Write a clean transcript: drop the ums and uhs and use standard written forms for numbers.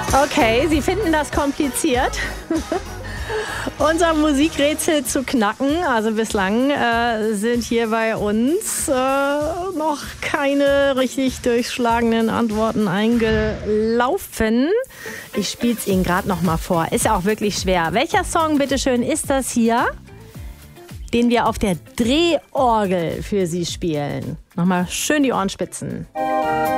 Okay, Sie finden das kompliziert, unser Musikrätsel zu knacken. Also bislang sind hier bei uns noch keine richtig durchschlagenden Antworten eingelaufen. Ich spiele es Ihnen gerade noch mal vor. Ist auch wirklich schwer. Welcher Song, bitteschön, ist das hier, den wir auf der Drehorgel für Sie spielen? Nochmal schön die Ohren spitzen.